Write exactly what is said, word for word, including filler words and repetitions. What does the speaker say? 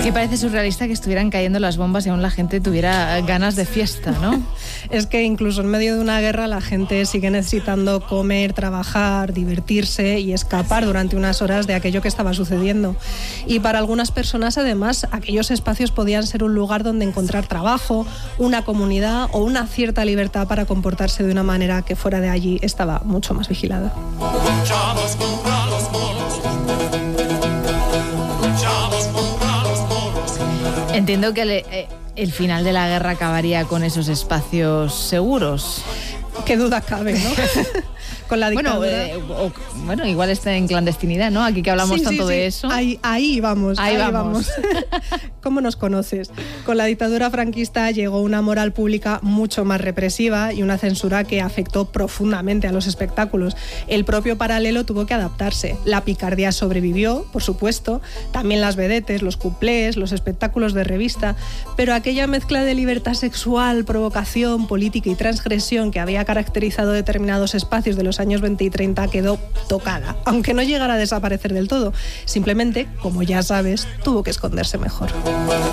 Y parece surrealista que estuvieran cayendo las bombas y aún la gente tuviera ganas de fiesta, ¿no? Es que incluso en medio de una guerra la gente sigue necesitando comer, trabajar, divertirse y escapar durante unas horas de aquello que estaba sucediendo. Y para algunas personas, además, aquellos espacios podían ser un lugar donde encontrar trabajo, una comunidad o una cierta libertad para comportarse de una manera que fuera de allí estaba mucho más vigilada. Entiendo que el, eh, el final de la guerra acabaría con esos espacios seguros. Qué duda cabe, ¿no? Con la dictadura. Bueno, eh, o, bueno, igual está en clandestinidad, ¿no? Aquí que hablamos sí, tanto sí, sí. de eso. Ahí, ahí vamos, ahí, ahí vamos. vamos. ¿Cómo nos conoces? Con la dictadura franquista llegó una moral pública mucho más represiva y una censura que afectó profundamente a los espectáculos. El propio Paralelo tuvo que adaptarse. La picardía sobrevivió, por supuesto, también las vedetes, los cuplés, los espectáculos de revista, pero aquella mezcla de libertad sexual, provocación, política y transgresión que había caracterizado determinados espacios de los años veinte y treinta quedó tocada, aunque no llegara a desaparecer del todo. Simplemente, como ya sabes, tuvo que esconderse mejor.